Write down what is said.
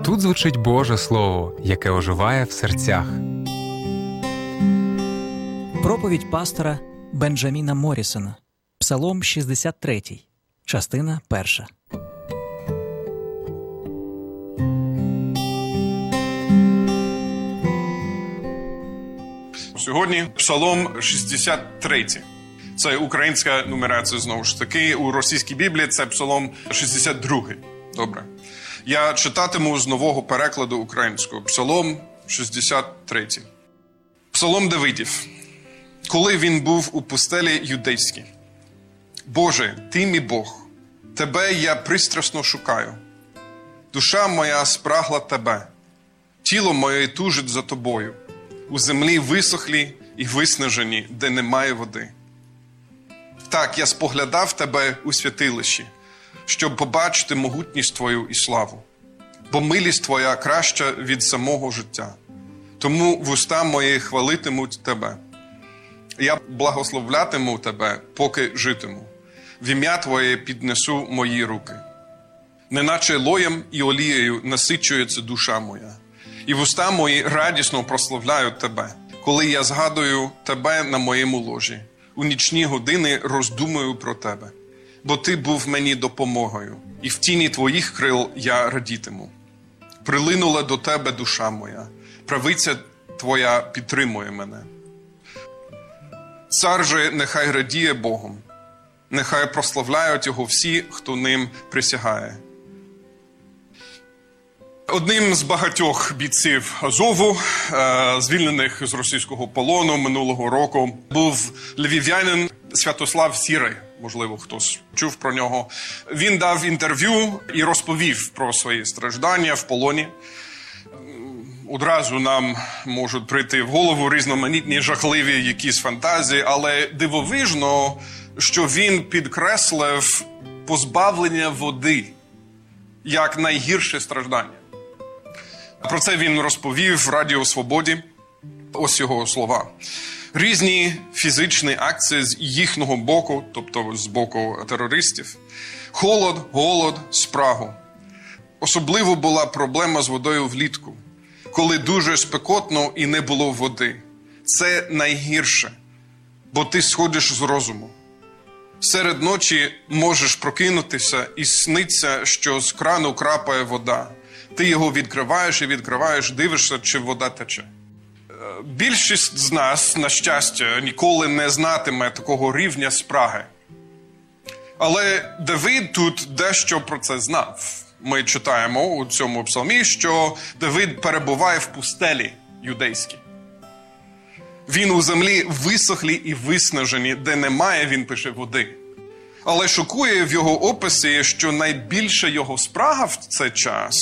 Тут звучить Боже Слово, яке оживає в серцях. Проповідь пастора Бенджаміна Моррісона. Псалом 63. Частина 1. Сьогодні Псалом 63. Це українська нумерація, знову ж таки. У російській Біблії це Псалом 62. Добре. Я читатиму з нового перекладу українського. Псалом 63. Псалом Давидів. Коли він був у пустелі юдейській. Боже, Ти мій Бог, Тебе я пристрасно шукаю. Душа моя спрагла Тебе, тіло моє тужить за Тобою. У землі висохлі і виснажені, де немає води. Так, я споглядав Тебе у святилищі, щоб побачити могутність Твою і славу. Бо милість Твоя краща від самого життя. Тому вуста мої хвалитимуть Тебе. Я благословлятиму Тебе, поки житиму. В ім'я Твоє піднесу мої руки. Неначе лоєм і олією насичується душа моя. І вуста мої радісно прославляють Тебе, коли я згадую Тебе на моєму ложі. У нічні години роздумую про Тебе. Бо Ти був мені допомогою, і в тіні Твоїх крил я радітиму. Прилинула до Тебе душа моя, правиця Твоя підтримує мене. Цар же нехай радіє Богом, нехай прославляють Його всі, хто ним присягає. Одним з багатьох бійців Азову, звільнених з російського полону минулого року, був львів'янин Святослав Сірий. Можливо, хтось чув про нього. Він дав інтерв'ю і розповів про свої страждання в полоні. Одразу нам можуть прийти в голову різноманітні жахливі якісь фантазії, але дивовижно, що він підкреслив позбавлення води як найгірше страждання. Про це він розповів в Радіо Свободі. Ось його слова. Різні фізичні акції з їхнього боку, тобто з боку терористів. Холод, голод, спрагу. Особливо була проблема з водою влітку, коли дуже спекотно і не було води. Це найгірше, бо ти сходиш з розуму. Серед ночі можеш прокинутися і сниться, що з крану крапає вода. Ти його відкриваєш, дивишся, чи вода тече. Більшість з нас, на щастя, ніколи не знатиме такого рівня спраги. Але Давид тут дещо про це знав. Ми читаємо у цьому псалмі, що Давид перебуває в пустелі юдейській. Він у землі висохлі і виснажені, де немає, він пише, води. Але шокує в його описі, що найбільша його спрага в цей час